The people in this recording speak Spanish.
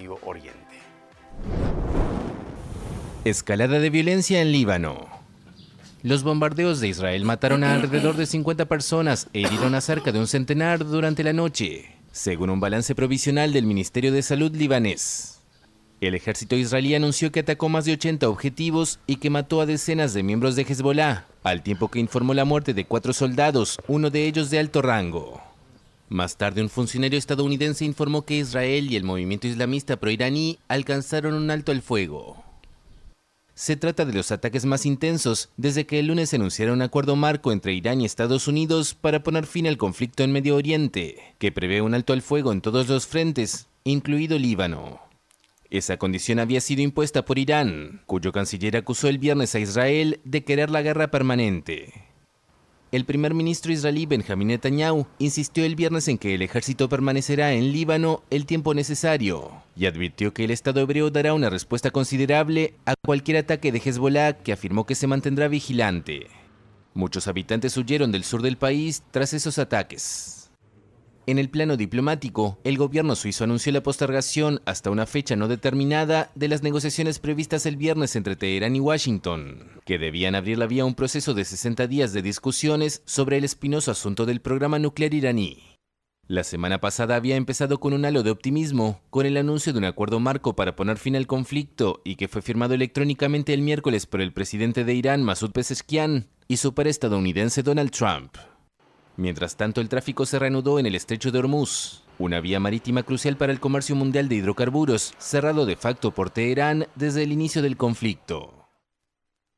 Medio Oriente. Escalada de violencia en Líbano. Los bombardeos de Israel mataron a alrededor de 50 personas e hirieron a cerca de un centenar durante la noche, según un balance provisional del Ministerio de Salud libanés. El ejército israelí anunció que atacó más de 80 objetivos y que mató a decenas de miembros de Hezbollah, al tiempo que informó la muerte de 4 soldados, uno de ellos de alto rango. Más tarde, un funcionario estadounidense informó que Israel y el movimiento islamista proiraní alcanzaron un alto al fuego. Se trata de los ataques más intensos desde que el lunes se anunciara un acuerdo marco entre Irán y Estados Unidos para poner fin al conflicto en Medio Oriente, que prevé un alto al fuego en todos los frentes, incluido Líbano. Esa condición había sido impuesta por Irán, cuyo canciller acusó el viernes a Israel de querer la guerra permanente. El primer ministro israelí Benjamin Netanyahu insistió el viernes en que el ejército permanecerá en Líbano el tiempo necesario y advirtió que el Estado hebreo dará una respuesta considerable a cualquier ataque de Hezbollah, que afirmó que se mantendrá vigilante. Muchos habitantes huyeron del sur del país tras esos ataques. En el plano diplomático, el gobierno suizo anunció la postergación hasta una fecha no determinada de las negociaciones previstas el viernes entre Teherán y Washington, que debían abrir la vía a un proceso de 60 días de discusiones sobre el espinoso asunto del programa nuclear iraní. La semana pasada había empezado con un halo de optimismo, con el anuncio de un acuerdo marco para poner fin al conflicto y que fue firmado electrónicamente el miércoles por el presidente de Irán, Masoud Pezeshkian, y su par estadounidense Donald Trump. Mientras tanto, el tráfico se reanudó en el estrecho de Hormuz, una vía marítima crucial para el comercio mundial de hidrocarburos, cerrado de facto por Teherán desde el inicio del conflicto.